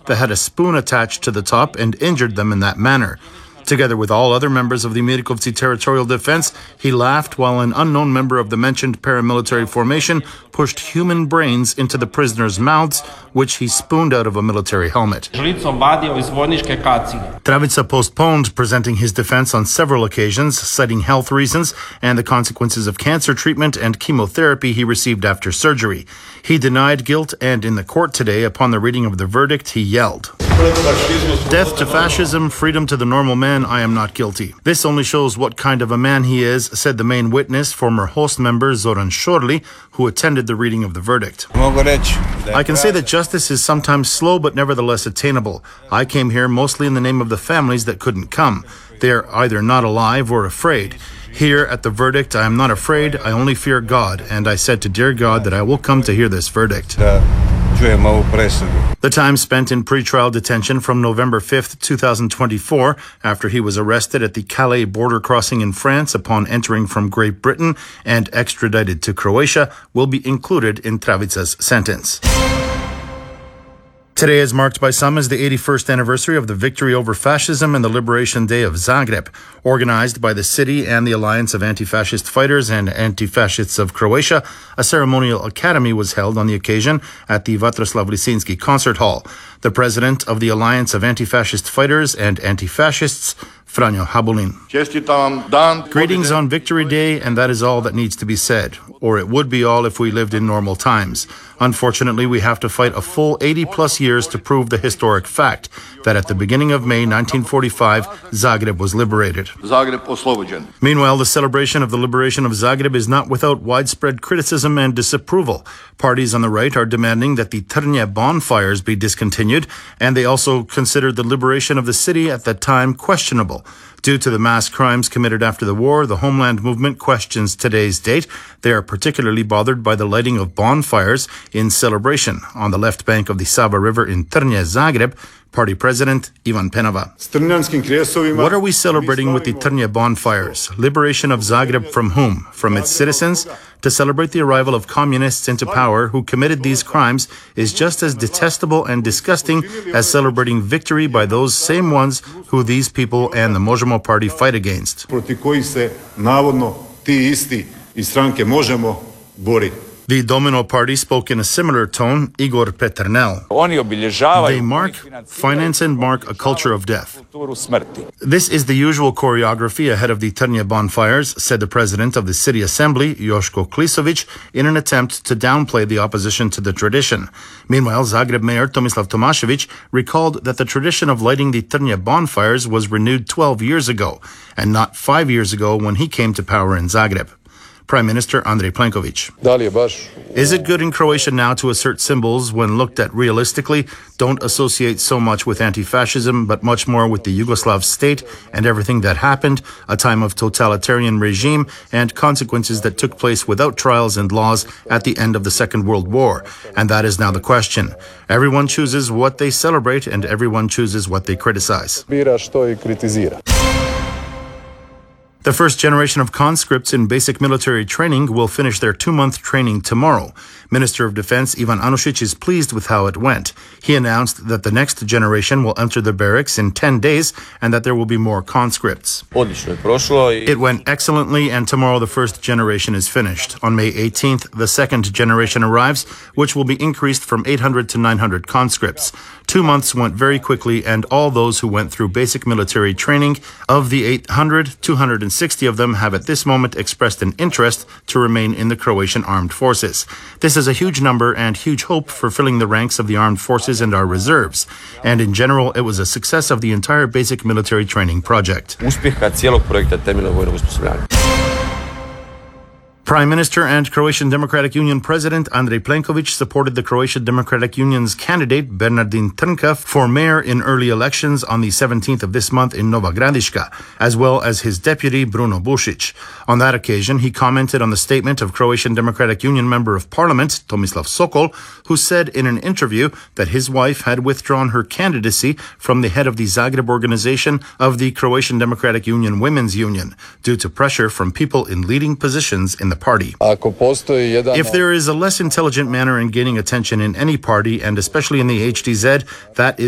that had a spoon attached to the top and injured them in that manner. Together with all other members of the Mirkovci Territorial Defense, he laughed while an unknown member of the mentioned paramilitary formation pushed human brains into the prisoners' mouths, which he spooned out of a military helmet. Travica postponed presenting his defense on several occasions, citing health reasons and the consequences of cancer treatment and chemotherapy he received after surgery. He denied guilt, and in the court today, upon the reading of the verdict, he yelled, "Death to fascism, freedom to the normal man, I am not guilty." This only shows what kind of a man he is, said the main witness, former host member Zoran Shorli, who attended the reading of the verdict. "I can say that justice is sometimes slow but nevertheless attainable. I came here mostly in the name of the families that couldn't come. They are either not alive or afraid. Here at the verdict, I am not afraid, I only fear God, and I said to dear God that I will come to hear this verdict." The time spent in pretrial detention from November 5th, 2024, after he was arrested at the Calais border crossing in France upon entering from Great Britain and extradited to Croatia, will be included in Travica's sentence. Today is marked by some as the 81st anniversary of the victory over fascism and the Liberation Day of Zagreb. Organized by the city and the Alliance of Anti-Fascist Fighters and Anti-Fascists of Croatia, a ceremonial academy was held on the occasion at the Vatroslav Lisinski Concert Hall. The president of the Alliance of Anti-Fascist Fighters and Anti-Fascists, Franjo Habulin. Greetings on Victory Day, and that is all that needs to be said. Or it would be all if we lived in normal times. Unfortunately, we have to fight a full 80-plus years to prove the historic fact that at the beginning of May 1945, Zagreb was liberated. Meanwhile, the celebration of the liberation of Zagreb is not without widespread criticism and disapproval. Parties on the right are demanding that the Trnje bonfires be discontinued, and they also considered the liberation of the city at that time questionable. Due to the mass crimes committed after the war, the Homeland Movement questions today's date. They are particularly bothered by the lighting of bonfires in celebration on the left bank of the Sava River in Trnje, Zagreb. Party President Ivan Penava. What are we celebrating with the Trnje bonfires? Liberation of Zagreb from whom? From its citizens? To celebrate the arrival of communists into power who committed these crimes is just as detestable and disgusting as celebrating victory by those same ones who these people and the Možemo party fight against. The Domino Party spoke in a similar tone, Igor Peternel. They mark, finance and mark a culture of death. This is the usual choreography ahead of the Trnje bonfires, said the president of the city assembly, Joško Klisović, in an attempt to downplay the opposition to the tradition. Meanwhile, Zagreb Mayor Tomislav Tomašević recalled that the tradition of lighting the Trnje bonfires was renewed 12 years ago, and not 5 years ago when he came to power in Zagreb. Prime Minister Andrej Plenković. Is it good in Croatia now to assert symbols when looked at realistically don't associate so much with anti-fascism, but much more with the Yugoslav state and everything that happened, a time of totalitarian regime and consequences that took place without trials and laws at the end of the Second World War? And that is now the question. Everyone chooses what they celebrate and everyone chooses what they criticize. The first generation of conscripts in basic military training will finish their 2-month training tomorrow. Minister of Defense Ivan Anušić is pleased with how it went. He announced that the next generation will enter the barracks in 10 days and that there will be more conscripts. It went excellently, and tomorrow the first generation is finished. On May 18th, the second generation arrives, which will be increased from 800 to 900 conscripts. 2 months went very quickly, and all those who went through basic military training, of the 800, 260 of them have at this moment expressed an interest to remain in the Croatian armed forces. This is a huge number and huge hope for filling the ranks of the armed forces and our reserves. And in general, it was a success of the entire basic military training project. Prime Minister and Croatian Democratic Union President Andrej Plenković supported the Croatian Democratic Union's candidate Bernardin Trnka for mayor in early elections on the 17th of this month in Nova Gradiška, as well as his deputy Bruno Bušić. On that occasion, he commented on the statement of Croatian Democratic Union Member of Parliament Tomislav Sokol, who said in an interview that his wife had withdrawn her candidacy from the head of the Zagreb organization of the Croatian Democratic Union Women's Union due to pressure from people in leading positions in the party. If there is a less intelligent manner in gaining attention in any party, and especially in the HDZ, that is